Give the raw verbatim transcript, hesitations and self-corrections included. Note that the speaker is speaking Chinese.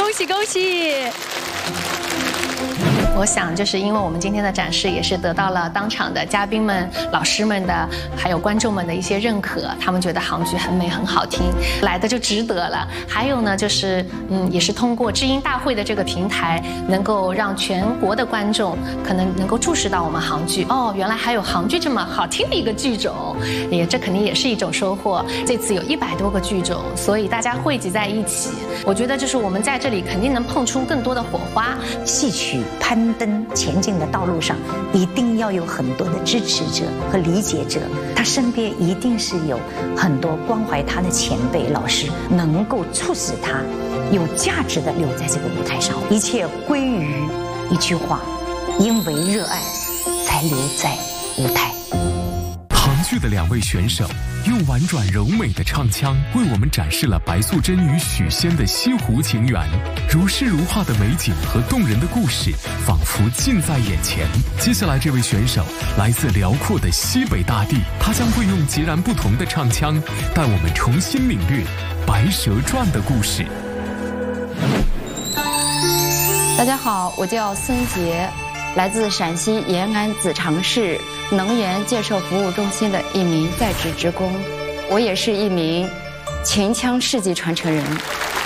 恭喜恭喜！我想，就是因为我们今天的展示也是得到了当场的嘉宾们、老师们的，还有观众们的一些认可，他们觉得杭剧很美、很好听，来的就值得了。还有呢，就是嗯，也是通过知音大会的这个平台，能够让全国的观众可能能够注视到我们杭剧，哦，原来还有杭剧这么好听的一个剧种，也这肯定也是一种收获。这次有一百多个剧种，所以大家汇集在一起，我觉得就是我们在这里肯定能碰出更多的火花。 戏曲攀登前进的道路上，一定要有很多的支持者和理解者，他身边一定是有很多关怀他的前辈老师，能够促使他有价值的留在这个舞台上。一切归于一句话：因为热爱，才留在舞台。 杭剧的两位选手用婉转柔美的唱腔，为我们展示了白素贞与许仙的西湖情缘，如诗如画的美景和动人的故事，仿佛近在眼前。接下来，这位选手来自辽阔的西北大地，他将会用截然不同的唱腔，带我们重新领略《白蛇传》的故事。 大家好，我叫孙杰，来自陕西延安子长市能源建设服务中心的一名在职职工，我也是一名秦腔事迹传承人。